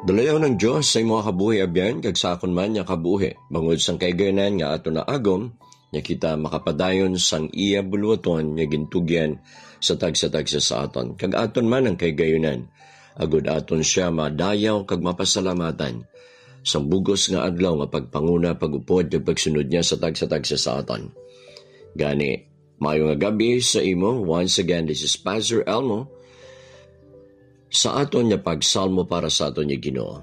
Dalayaw ng Diyos sa mga kabuhi abyan, kag sakon man niya kabuhi. Bangod sang kaygayanan nga ato na agom, niya kita makapadayon sang iya bulwaton niya gintugyan sa tagsa-tagsa sa aton. Kag aton man ang kaygayanan, agud aton siya madayaw kag mapasalamatan. Sang bugos nga adlaw nga pagpanguna, pagupod, kag pagsunod niya sa tagsa-tagsa sa aton. Gani, mayo nga gabi sa imo. Once again, this is Pastor Elmo. Sa aton niya pagsalmo para sa aton niya Ginoo.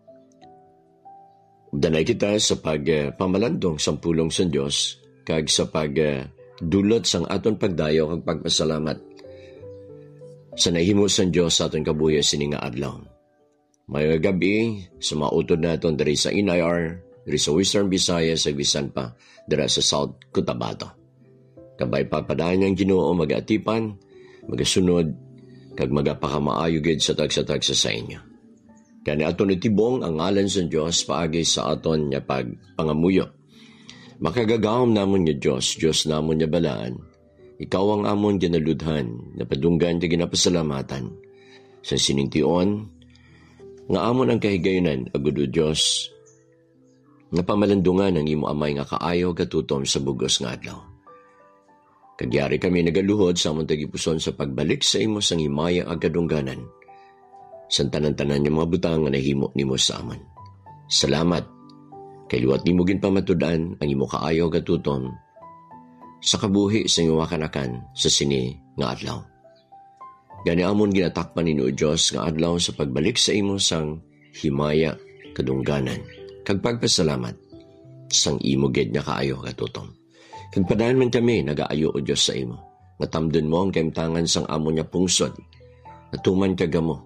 Danay kita sa pagpamalandong sa pulong sa Dios kag sa pagdulot sang aton pagdayo kag pagpasalamat sa nahimo sa Dios sa aton kabuhi sini nga adlaw. Mayong gabi sa mautod naton diri sa NIR, diri sa Western Visayas ug bisan pa diri sa South Cotabato. Kabay papadayon ang Ginoo mag-atipan, magasunod kag magapakamaayo gid sa tagsa-tagsa sa inyo. Kani aton itibong ang ngalan sa Dios paagi sa aton nya pagpangamuyo. Makagagawom namon nga Dios namon nya balaan. Ikaw ang amon ginaludhan, napadunggan ti ginapasalamatan. Sa siningtion nga amon ang kahigayunan agud o Dios, nga pamalandungan ang imo amay nga kaayo katutom sa bugos nga adlaw. Kagyari kami nagaluhod sa among tagipuson sa pagbalik sa imo sang himaya ag kadungganan. San tanan-tanan yung mga butang nga nahimo nimo sa amon. Salamat kay liwat nimo ginpamatud-an ang imo kaayo katutom sa kabuhi sa imo kanakan sa sini nga adlaw. Gani amon ginatakpan ninyo Dios nga adlaw sa pagbalik sa imo sang himaya kadungganan kag pagpasalamat sang imo gid nga kaayo katutom. Kag padayon man kami, nagaayo o Diyos sa imo. Matamdon mo ang kaimtangan sang amo niya pungsod. Natuman kagamo.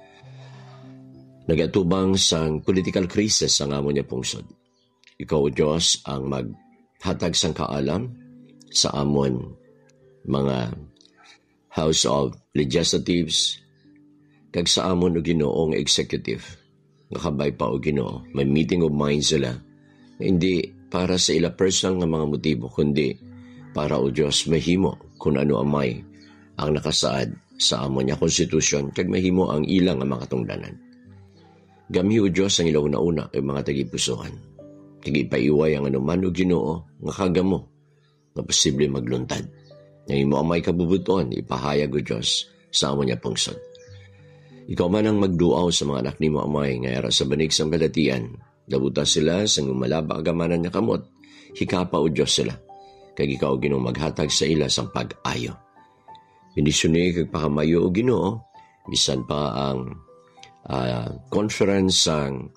Nagatubang sang political crisis sang amo niya pungsod. Ikaw o Diyos ang maghatag sang kaalam sa amon mga House of Legislatives kag sa amon o Ginoong executive. Nakabay pa o Ginoo, may meeting of minds sila. Hindi para sa ila personal nga mga motibo, kundi para o Diyos mahimo kung ano amay ang nakasaad sa amon niya konstitusyon kag mahimo ang ilang nga makatungdanan. Gami o Diyos ang ilaw na una kay mga tagipusohan. Tigipaiway ang anuman o Ginoo nga kagamo nga posible magluntad. Nga imo amay kabubuton, ipahayag o Diyos sa amon niya pungsod. Ikaw man ang magduaw sa mga anak ni mo amay nga era sa banig sang balatian. Dabuta sila sa ngumalaba agamanan niya kamot, hikapa o Diyos sila, kag ikaw Ginoo maghatag sa ila sang pag-ayo. Bendisyon kag pakamayo o Ginoo, bisan pa ang conference sang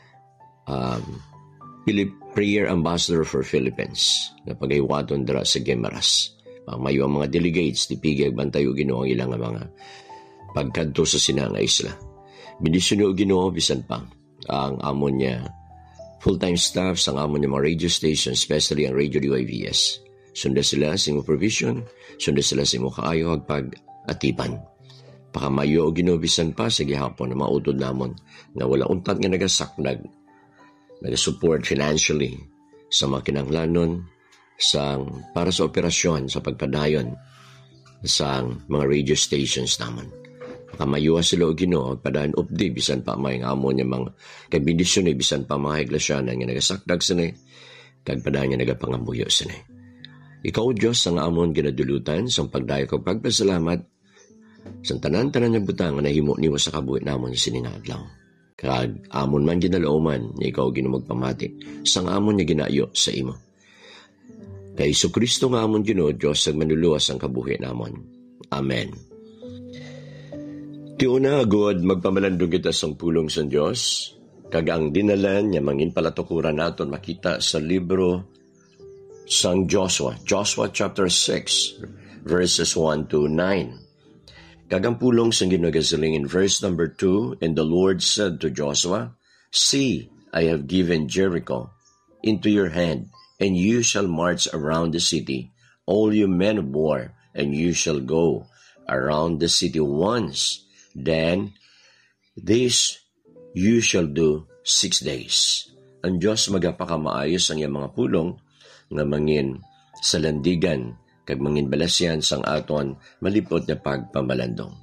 Prayer Ambassador for Philippines na pagaywaton dira sa Guimaras. Pamayo ang mga delegates, tipigay bantayo Ginoo ang ilang mga pagkadto sa sinanga isla. Bendisyon o Ginoo, bisan pa ang amon niya full-time staff sang amon niya mga radio stations, especially ang Radio DYVS. Sunda sila sa imo provision, sunda sila sa imo kaayo ag pag-atipan. Pakamayo o ginubisan pa sa gihapon na mautod namon na wala untat nga nagasaknag, nagasupport financially sa mga kinahanglanon para sa operasyon sa pagpadayon sa mga radio stations namon. Kamayuha sila o Ginoo, padaan updi, bisan pa may nga amo niya mga kabindisyon bisan pa mga iglasyanan nga nagasakdag sila, kag padaan niya nagapangamuyo sila. Ikaw, Diyos, ang amon ginadulutan, sang pagdayo kag pagpasalamat, sang tanan-tanan niya butang nga nahimo nimo sa kabuhi namon sa siningadlaw. Kag amon man ginalauman, niya ikaw ginumagpamati, sang amon niya ginayo sa imo. Kay Jesucristo nga amon Ginoo, Diyos, ang manluluwas ang kabuhi namon. Amen. Ti una, agud magpamalandong kita sang pulong sa Dios, kag ang dinalan niya mangin palatukuran naton makita sa libro sang Joshua chapter 6 verses 1 to 9. Kag ang pulong sang ginagasaling in verse number 2, and the Lord said to Joshua, See, I have given Jericho into your hand, and you shall march around the city, all you men of war, and you shall go around the city once. Then, this you shall do 6 days. Ang Diyos magapakamaayos ang iyang mga pulong nga mangin salandigan kag mangin balasyan sang aton malipot na pagpamalandong.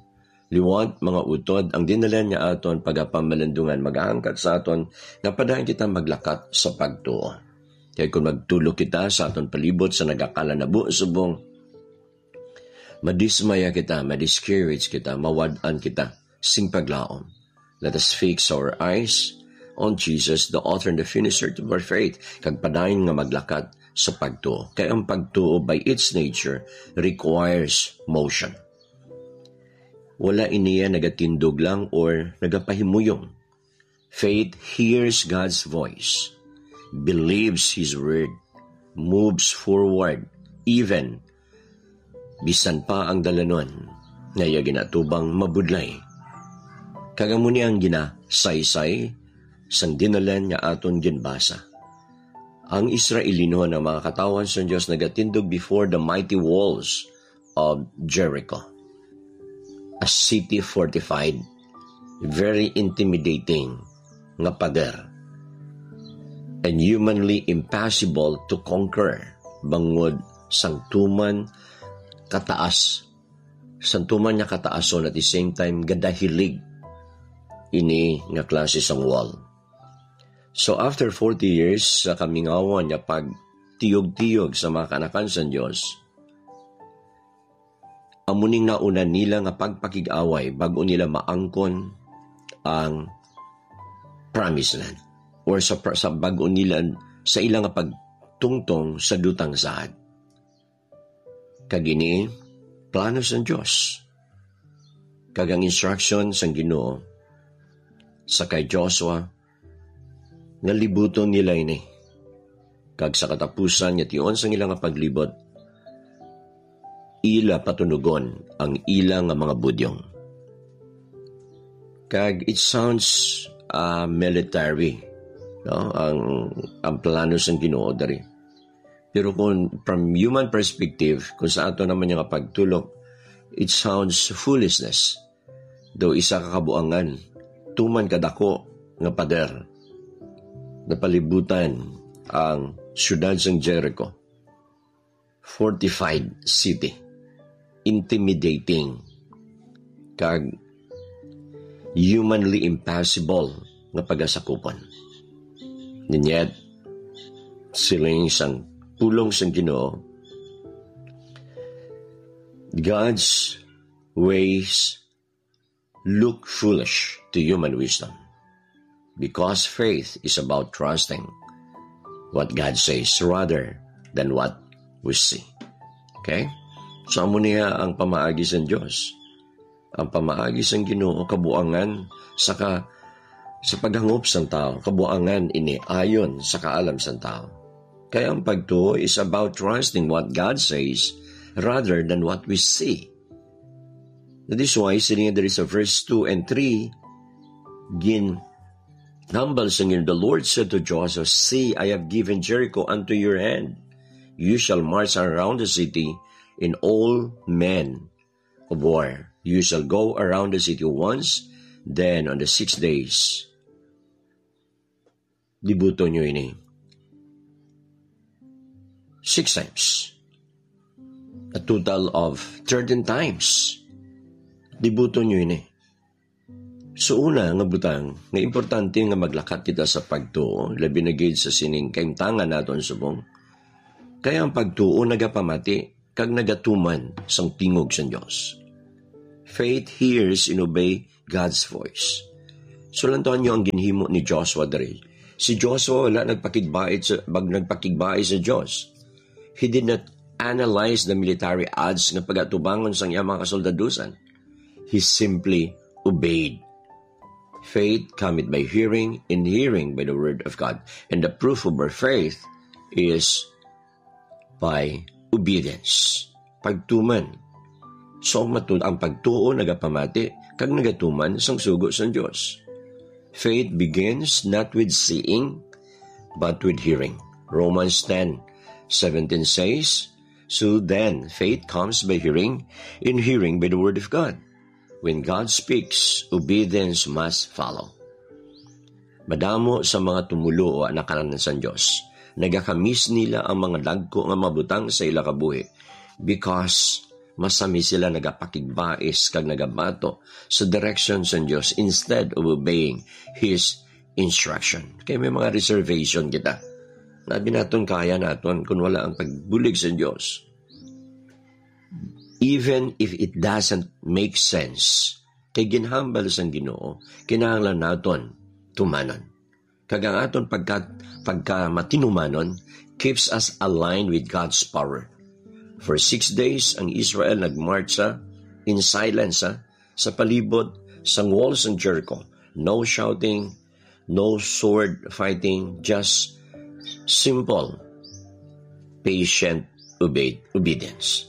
liwat mga utod, ang dinalan niya aton pagapamalandungan, mag-aangkat sa aton, nga padayon kita maglakat sa pagtuo. Kaya kung magtulo kita sa aton palibot sa nagakala na buo subong, madismaya kita, madiscourage kita, mawadan kita, sing paglaom. Let us fix our eyes on Jesus, the author and the finisher of our faith, kag padayon nga maglakat sa pagtuo. Kaya ang pagtuo by its nature requires motion. Wala iniya nagatindog lang or nagapahimuyong. Faith hears God's voice, believes His word, moves forward, even bisan pa ang dalanon, ngaya ginatubang mabudlay. Kagamuni ang ginasaysay, sang dinalan nga aton ginbasa. Ang Israelino na mga katawan sa Diyos nagatindog before the mighty walls of Jericho. A city fortified, very intimidating nga pader, and humanly impossible to conquer, bangod sangtuman kataas, sangtuman niya kataason at the same time gadahilig ini nga klase sang wall. So after 40 years sa kamingawan niya pag tiyog-tiyog sa mga kanakan sa Diyos, amuning nauna nila nga pagpakig-away bago nila maangkon ang promised land or sa bago nila sa ilang pagtungtong sa dutang saad. Kagini plano sa Diyos, kagang instruction sang Ginoo sa kay Joshua nga libuton nila ini, kag sa katapusan nga tion sang ilang paglibot, ila patunugon ang ilang mga budyong. Kag it sounds military, no? Ang plano sang Ginoo diri. Pero kung from human perspective, kung sa ato naman yung pagtulok, it sounds foolishness. Though isa kakabuangan, tuman kadako nga pader, napalibutan ang syudad sang Jericho, fortified city, intimidating, kag humanly impossible nga pagasakupan. And yet, siling isang pulong sang Ginoo, God's ways look foolish to human wisdom, because faith is about trusting what God says rather than what we see. Okay? So, amo niya ang pamaagi sa Diyos. Ang pamaagi sa Ginoo, kabuangan sa paghangop sa tao, kabuangan ini ayon sa kaalam sa tao. Kaya ang pagtuo is about trusting what God says rather than what we see. That is why, sitting there is a verse 2 and 3, humble singing, the Lord said to Joshua, see, I have given Jericho unto your hand. You shall march around the city in all men of war. You shall go around the city once, then on the 6 days, libuto nyo ini. 6 times. A total of 13 times. Libuto nyo ini. So una nga butang, nga importante nga maglakat kita sa pagtuo, labi na gid sa sining kaimtangan naton subong. Kaya ang pagtuo nagapamati, kag nagatuman sang tingog sa Diyos. Faith hears and obey God's voice. So lantuan nyo ang ginhimo ni Joshua diri. Si Joshua wala nagpakigbait sa Diyos. He did not analyze the military odds nga pagatubangon sang iyang mga kasoldadusan. He simply obeyed. Faith cometh by hearing, and hearing by the word of God. And the proof of our faith is by obedience. Pagtuman. So ang pagtuo nagapamati, kag nagatuman sang sugo sa Diyos. Faith begins not with seeing, but with hearing. Romans 10:17 says, so then faith comes by hearing, and hearing by the word of God. When God speaks, obedience must follow. Madamo sa mga tumulo o anakanan sa Diyos, nagakamis nila ang mga dagko nga mabutang sa ila kabuhi because Masami sila nagapakigbais kag nagabato sa direction sa Diyos instead of obeying His instruction. Kaya may mga reservation kita. Nabi naton kaya naton kung wala ang pagbulig sa Diyos. Even if it doesn't make sense, kay ginhambal sa Ginoo, kinahanglan naton tumanon. Kag ang aton pagka matinumanon keeps us aligned with God's power. For 6 days, ang Israel nagmarcha in silence sa palibot sa walls ng Jericho. No shouting, no sword fighting, just simple, patient obedience.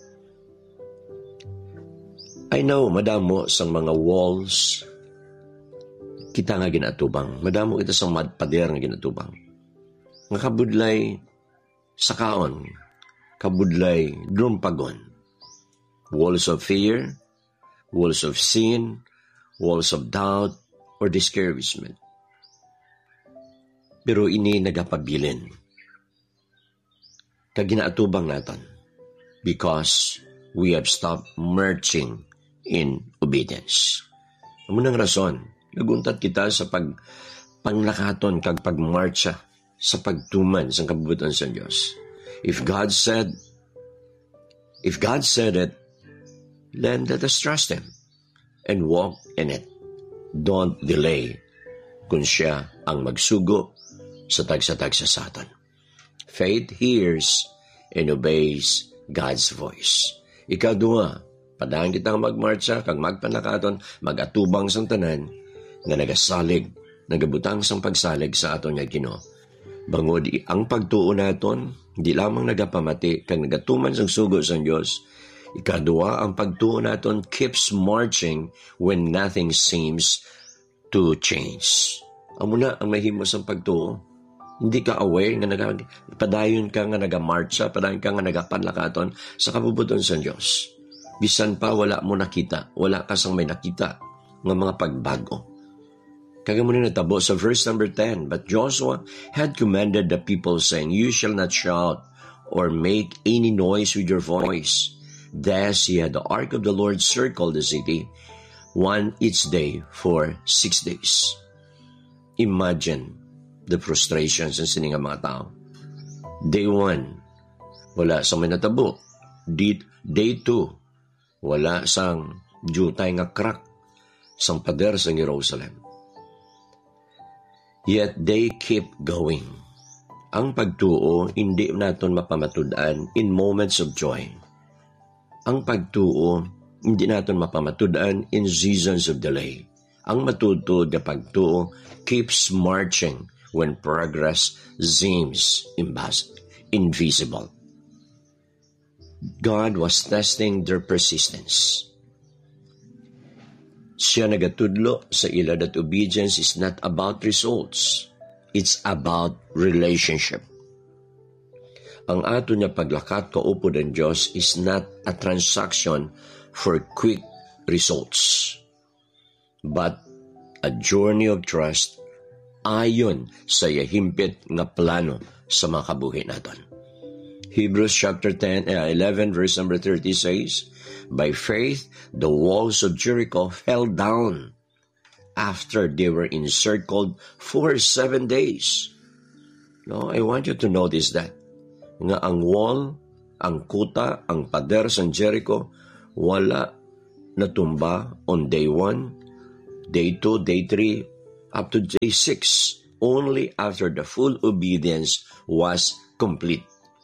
I know, madamo sang mga walls kita nga ginatubang. Madamo kita sang pader nga ginatubang. Nga kabudlay sa kaon, kabudlay drumpagon. Walls of fear, walls of sin, walls of doubt, or discouragement. Pero ini nagapabilin. Kaginaatubang naton because we have stopped marching in obedience. Amunang rason, naguntat kita sa panglakaton kag pagmarcha sa pagtuman sa kabubuton sa Diyos. If God said it, then let us trust Him and walk in it. Don't delay kung siya ang magsugo sa tagsa-tagsa sa aton. Faith hears and obeys God's voice. Ikadua, padahan kitang magmarcha, kag magpanakaton, magatubang sang tanan, nga nagasalig, nagabutang sang pagsalig sa aton nga Ginoo. Bangod ang pagtuo naton, di lamang nagapamati, kag nagatuman sang sugo sang Dios. Ikadua, ang pagtuo naton keeps marching when nothing seems to change. Amo na ang mahimo sang pagtuo. Hindi ka aware nga padayon ka nga nagamarcha, padayon ka nga nagapanlakaton sa kabubuton sa Diyos. Bisan pa wala mo nakita, wala ka sang may nakita nga mga pagbago. Kaya mo natabo sa verse number 10, But Joshua had commanded the people, saying, You shall not shout or make any noise with your voice. Thus he had the ark of the Lord circle the city, one each day for 6 days. Imagine the frustrations ng sininga mga tao. Day 1, wala sang may natabo. Day 2, wala sang jutay nga crack sang pader sa Jerusalem. Yet they keep going. Ang pagtuo, hindi naton mapamatud-an in moments of joy. Ang pagtuo, hindi naton mapamatud-an in seasons of delay. Ang matutod na pagtuo keeps marching when progress seems invisible. God was testing their persistence. Siya nagatudlo sa ila that obedience is not about results. It's about relationship. Ang ato niya paglakat kaupod ng Diyos is not a transaction for quick results, but a journey of trust ayon sa yahimpit nga plano sa mga kabuhi naton. Hebrews chapter 11 verse number 30 says, By faith, the walls of Jericho fell down after they were encircled for 7 days. No, I want you to notice that. Nga ang wall, ang kuta, ang pader sa Jericho, wala natumba on day 1, day 2, day 3, up to day 6, only after the full obedience was complete.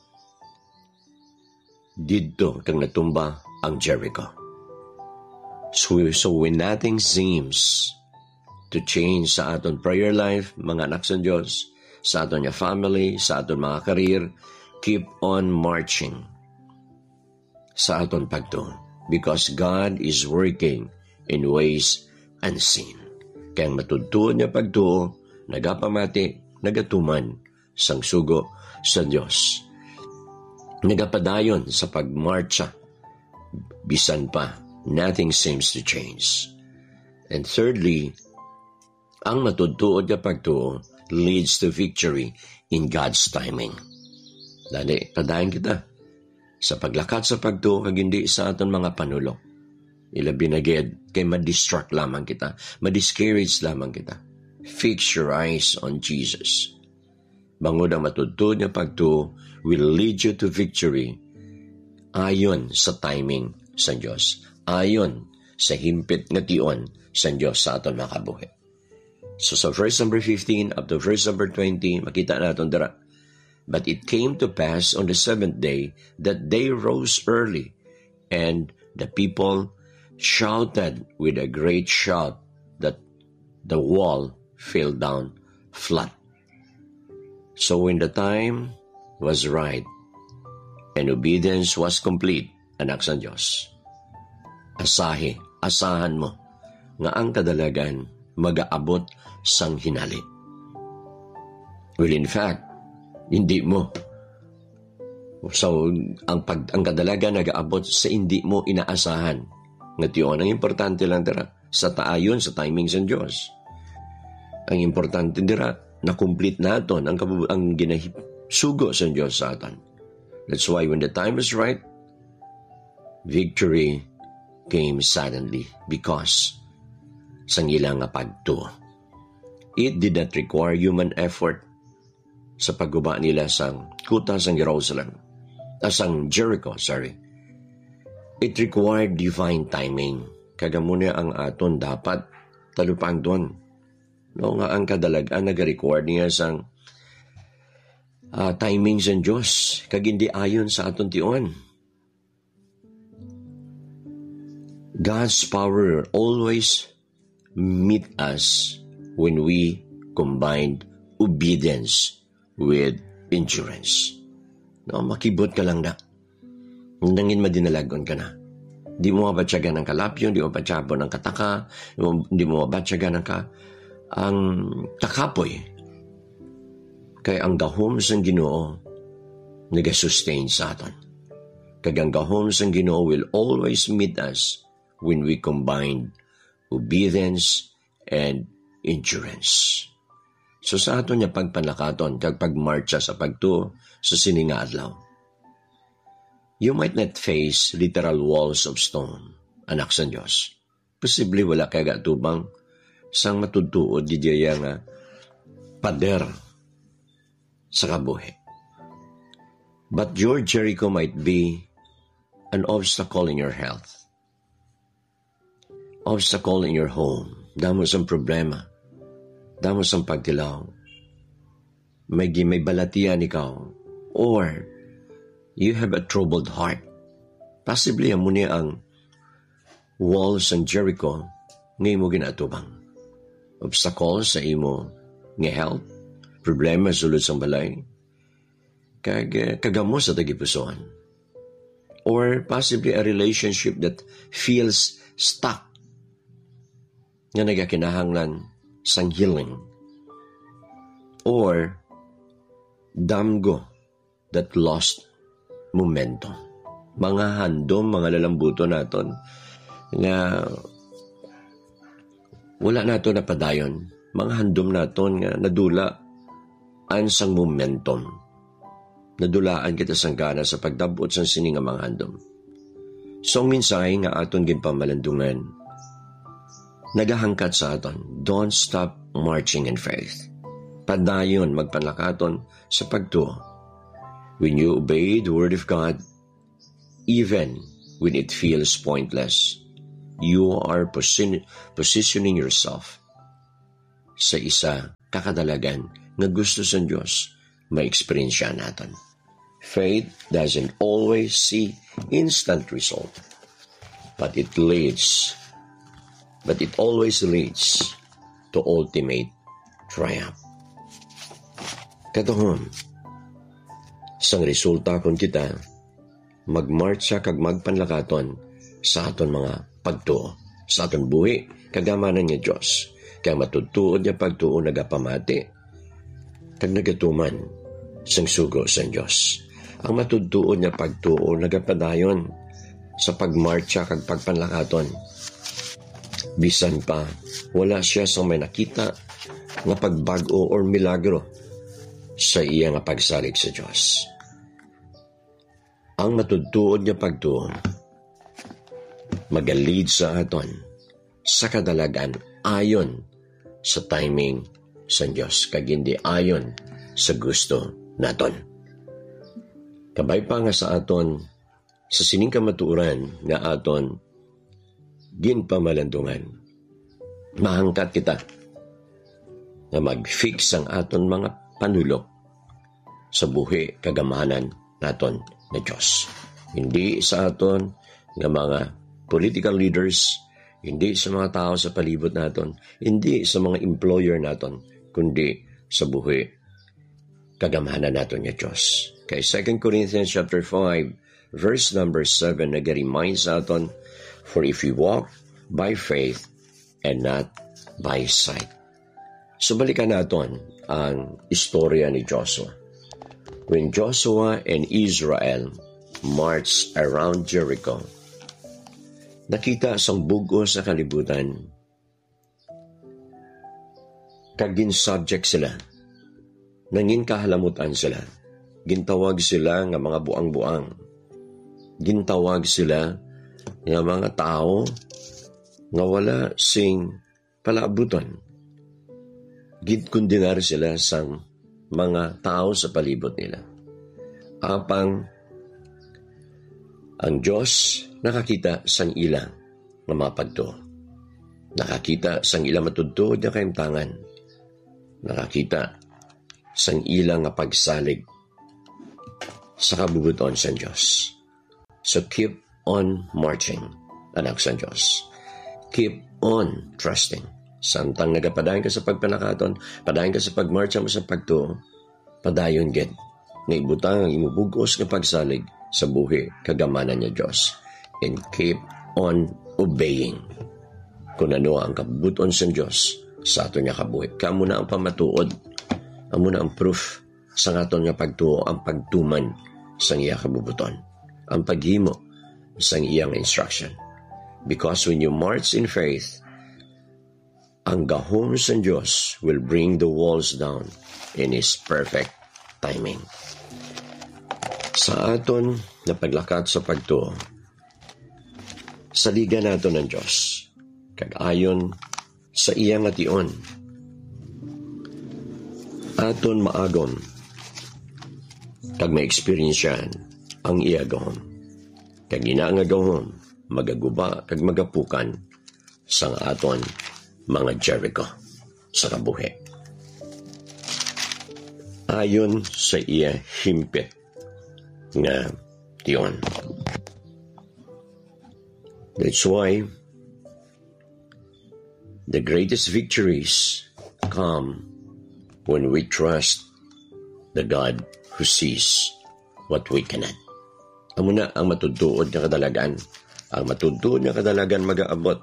Dito kang natumba ang Jericho. So when nothing seems to change sa aton prayer life, mga anak sa Diyos, sa aton family, sa aton mga career, keep on marching sa aton pagtuon because God is working in ways unseen. Kaya matutuon niya pagtuo, nagapamati, nagatuman, sang sugo sa Diyos. Nagapadayon sa pagmarcha, bisan pa, nothing seems to change. And thirdly, ang matutuod na pagtuo leads to victory in God's timing. Dali, padayon kita sa paglakat sa pagtuo kag hindi sa aton mga panulok. Ilabi na gid kay ma-distract lamang kita, ma-discourage lamang kita. Fix your eyes on Jesus. Bangod ang matudtod nga pagtuo will lead you to victory ayon sa timing sa Dios, ayon sa himpit nga tion sa Dios sa aton mga kabuhi. So sa verse number 15 up to verse number 20, makita natin dira. But it came to pass on the seventh day that they rose early, and the people shouted with a great shout that the wall fell down flat. So when the time was right, and obedience was complete, anak sa Diyos, asahan mo, nga ang kadalagan mag-aabot sang hinali. Well, in fact, hindi mo. So, ang kadalagan nag-aabot sa hindi mo inaasahan. Nga tiyon, ang importante lang dira, sa taayon, sa timing sa Diyos. Ang importante dira, na-complete naton ang ginahisugo sa Diyos sa atin. That's why when the time was right, victory came suddenly because sang ilang nga pagtuo. It did not require human effort sa pagguba nila sang kuta sang Jerusalem, sang Jericho, It required divine timing. Kagamuna ang aton dapat talupang doon. No, nga ang kadalagan nag-require niya sang timing sa Diyos, kag hindi ayon sa aton tion. God's power always meet us when we combined obedience with endurance. No, makibot ka lang na. Nangin madinalagon ka na. Di mo mabatsyagan ng kalapyon, di mo mabatsyagan ng kataka, di mo mabatsyagan ng ang takapoy. Kaya ang gahom sang Ginoo nag-sustain sa aton. Kaya ang gahom sang Ginoo will always meet us when we combine obedience and endurance. So sa aton niya pagpanlakaton, kag pagmarcha sa pagtuo sa sininga adlaw. You might not face literal walls of stone, anak sa Diyos. Posible wala kay gatubang sang matudtuod di diya nga pader sa kabuhi. But your Jericho might be an obstacle in your health, obstacle in your home, damos ang problema, damos ang pagtilaw, may balatian ikaw, or you have a troubled heart. Possibly amo niya ang walls ng Jericho ngay mo ginatubang. Obstacle sa imo nga health, problema sulod sang balay, kagamo sa tagipusoan. Or possibly a relationship that feels stuck, nga nagakinahanglan sang healing. Or damgo that lost momentum. Mga handom, mga lalambuto naton nga wala nato napadayon. Mga handom naton nga nadula an sang momentum. Nadulaan kita sang gana sa pagdabot sang sining nga mga handom. So minsay nga aton ginpamalandungan, nagahangkat sa aton, don't stop marching in faith. Padayon magpanlakaton sa pagtuo. When you obey the word of God, even when it feels pointless, you are positioning yourself sa isa kakadalagan nga gusto sa Diyos ma-experience natin. Faith doesn't always see instant result, but it always leads to ultimate triumph. Katuhon, sang resulta kung kita magmarcha kag magpanlakaton sa aton mga pagtuo, sa aton buhi, kagamanan niya Diyos. Kaya matudtuod niya pagtuo nagapamati, kag nagatuman sang sugo sa Diyos. Ang matudtuod niya pagtuo nagapadayon sa pagmarcha kag pagpanlakaton. Bisan pa, wala siya sa may nakita nga pagbago or milagro sa iya nga pagsalig sa Diyos. ang matudtuod nga pagtuo magalid sa aton sa kadalagan ayon sa timing sa Dios kag hindi ayon sa gusto naton. Kabay pa nga sa aton sa sining kamatuoran nga aton ginpamalandungan. Mahangkat kita na mag-fix ang aton mga panulok sa buhi kagamanan naton na Diyos. Hindi sa aton nga mga political leaders, hindi sa mga tao sa palibot naton, hindi sa mga employer naton, kundi sa buhi kagamanan naton nga Diyos. Kay 2 Corinthians chapter 5, verse number 7, nag-remind sa aton, for if we walk by faith and not by sight. So balikan natin ang istorya ni Joshua. When Joshua and Israel marched around Jericho, nakita sang bugo sa kalibutan, kagin subject sila, nangin kahalamutan sila, gintawag sila nga mga buang-buang, gintawag sila nga mga tao nga wala sing palaabuton. Gintkundinar sila sang mga tao sa palibot nila. Apang ang Diyos nakakita sang ilang nga mapagto. Nakakita sang ilang matudtod nga kaimtangan. Nakakita sang ilang nga pagsalig sa kabubuton sa Diyos. So keep on marching, anak sa Diyos. Keep on trusting. Samtang nagapadayon ka sa pagpanakaton, padayon ka sa pagmarcha mo sa pagtuo, padayon gid nga ibutang ang imubugos nga pagsalig sa buhi kagamanan niya Diyos. And keep on obeying kung ano ang kabubuton sa Diyos sa aton nga kabuhi. Kamo na ang pamatuod, amo na ang proof sa aton nga pagtuo, ang pagtuman sa iya kabubuton, ang paghimo sa iyang instruction. Because when you march in faith, ang gahom sa Diyos will bring the walls down in His perfect timing. Sa aton na paglakat sa pagtuo, saligan nato ng Diyos, kag-ayon sa iyang ation, aton maagom, kag ma-experiensyan ang iya gahom, kag ina nga gahom, magaguba kag magapukan sa aton mga Jericho sa kabuhi. Ayon sa iya himpit nga tiyon. That's why the greatest victories come when we trust the God who sees what we cannot. Amo na ang matudtuod nga kadalagan. Ang matudtuod nga kadalagan mag-aabot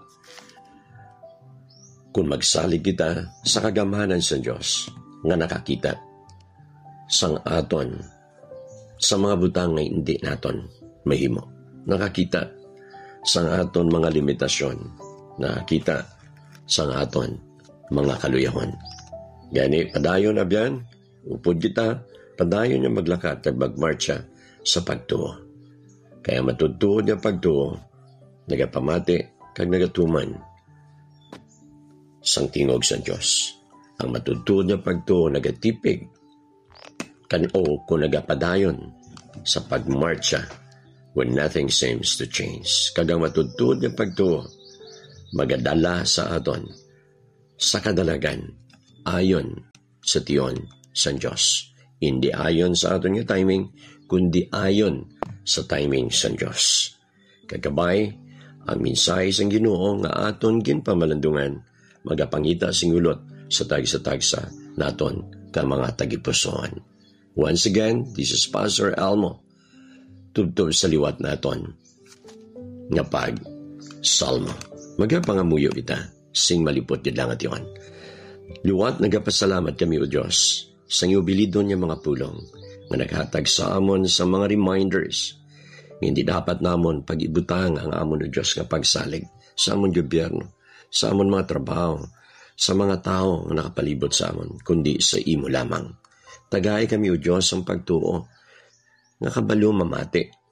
kung magsalig kita sa kagamanan sa Diyos nga nakakita sang aton sa mga butang nga hindi naton mahimo. Nakakita sang aton mga limitasyon. Nakakita sang aton mga kaluyahon. Gani, padayon abyan, upod kita, padayon niya maglakad at magmarcha sa pagtuo. Kaya matudtuod niya pagtuo, nagapamati kag nagatuman sang tingog sa Diyos. Ang matudtuod niya pagtuo, nagatipig kan-o kung nagapadayon sa pagmarcha when nothing seems to change. Kag ang matudtuod niya pagtuo, magadala sa aton sa kadalagan ayon sa tiyon sa Diyos. Hindi ayon sa aton nga timing, kundi ayon sa timing sa Diyos. Kagabay, ang mensahe sang Ginoo nga aton ginpamalandungan, magapangita singulot sa tagsa-tagsa naton ka mga tagipusoon. Once again, this is Pastor Elmo, tubtob sa liwat naton nga pag salmo. Magapangamuyo ita, sing malipot yun lang at yun. Liwat nagapasalamat kami o Diyos sa iubilidon niya mga pulong nga naghatag sa amon sa mga reminders. Hindi dapat namon pag-ibutang ang amon o Diyos nga pagsalig sa amon gobyerno, sa amon mga trabaho, sa mga tao nga nakapalibot sa amon, kundi sa imo lamang. Tagay kami o Diyos ang pagtuo nga kabalo mamati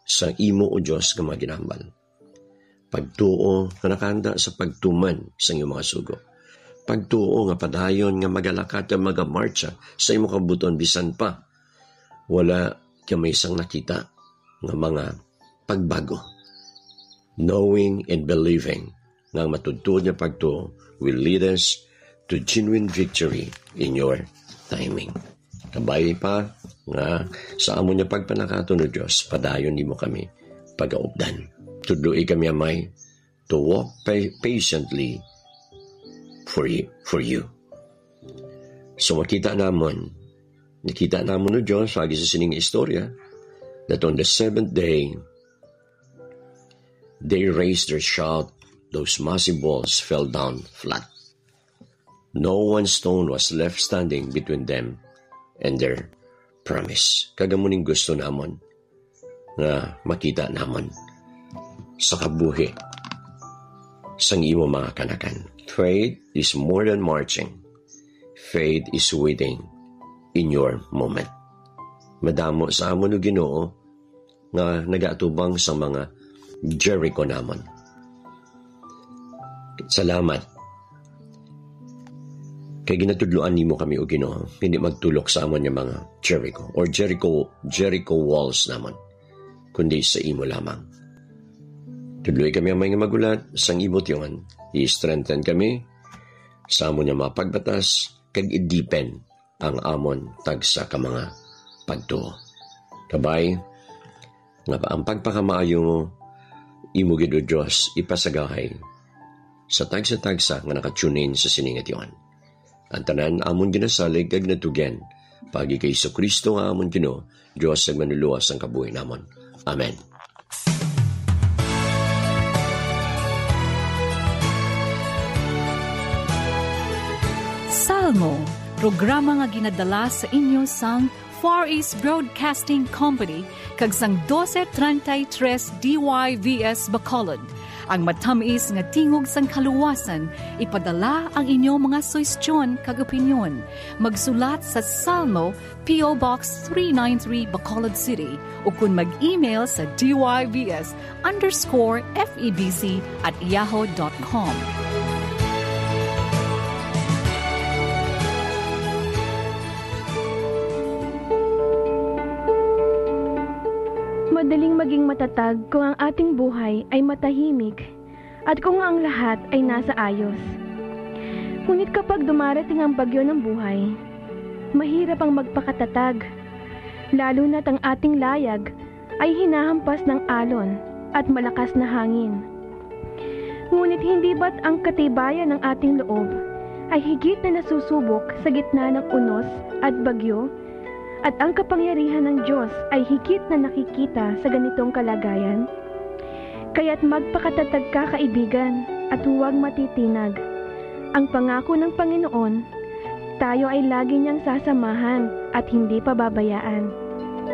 sa imo o Diyos nga mga ginambal. Pagtuo nga nakanda sa pagtuman sa iyong mga sugo. Pagtuo nga padayon nga magalakat nga magamarcha sa imo kabuton bisan pa. Wala ka may isang nakita nga mga pagbago. Knowing and believing nga matudtod nga pagtuo will lead us to genuine victory in your timing. Kabay pa nga sa amo niya pagpanakato no Diyos, padayon nimo kami pagaupdan. Tudloi kami amay to walk patiently for you. So nakita namon no Diyos, lagi sa sining istorya, that on the seventh day, they raised their shout, those massive walls fell down flat. No one stone was left standing between them and their promise. Kagamuning gusto namon nga makita namon sa kabuhi sang imo mga kanakan. Faith is more than marching. Faith is waiting in your moment. Madamo sa amon o Ginoo nga nagatubang sa mga Jericho namon. Salamat kay ginatudloan nimo kami o Ginoo, hindi magtulok sa amon nga mga Jericho or Jericho walls namon, kundi sa imo lamang. Tudloy kami ang mga magulat sang ibot yon, i-strengthen kami sa amon nga mapagbatas kag i-deepen ang amon tagsa ka mga pagtuo. Kabay nga ang pagpakamaayo mo imo gid o Dios ipasagahay sa tagsa-tagsa nga nakatunin sa siningat yon. Ang tanan amon ginasalig kag natugen pagi kay Kristo nga amon Ginoo, Dios sa manuluwas ang kabuhi namon. Amen. Salmo, programa nga ginadala sa inyo sang Far East Broadcasting Company kag sang 1233 DYVS Bacolod. Ang matamis nga tingog sang kaluwasan, ipadala ang inyong mga suwestyon kag opinyon. Magsulat sa Salmo, P.O. Box 393 Bacolod City o kung mag-email sa dybs_febc@yahoo.com. Madaling maging matatag kung ang ating buhay ay matahimik at kung ang lahat ay nasa ayos. Ngunit kapag dumarating ang bagyo ng buhay, mahirap ang magpakatatag, lalo na't ang ating layag ay hinahampas ng alon at malakas na hangin. Ngunit hindi ba't ang katibayan ng ating loob ay higit na nasusubok sa gitna ng unos at bagyo? At ang kapangyarihan ng Diyos ay higit na nakikita sa ganitong kalagayan. Kaya't magpakatatag ka, kaibigan, at huwag matitinag. Ang pangako ng Panginoon, tayo ay lagi niyang sasamahan at hindi pababayaan.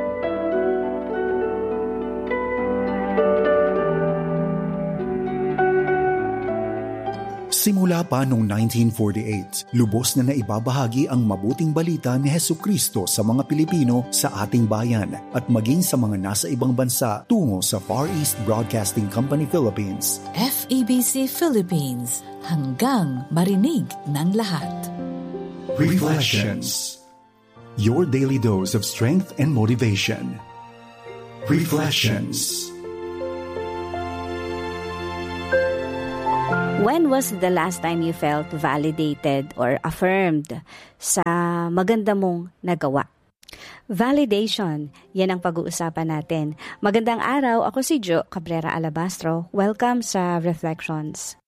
Simula pa noong 1948, lubos na naibabahagi ang mabuting balita ni Hesukristo sa mga Pilipino sa ating bayan at maging sa mga nasa ibang bansa tungo sa Far East Broadcasting Company Philippines. FEBC Philippines, hanggang marinig ng lahat. Reflections. Your daily dose of strength and motivation. Reflections. When was the last time you felt validated or affirmed sa maganda mong nagawa? Validation, yan ang pag-uusapan natin. Magandang araw, ako si Jo Cabrera Alabastro. Welcome sa Reflections.